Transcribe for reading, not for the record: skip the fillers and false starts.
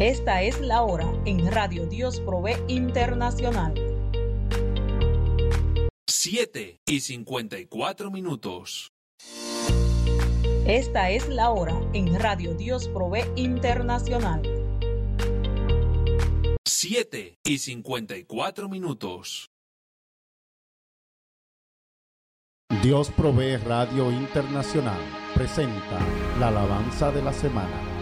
Esta es la hora en Radio Dios Provee Internacional. 7:54. Esta es la hora en Radio Dios Provee Internacional. 7:54. Dios Provee Radio Internacional presenta la alabanza de la semana.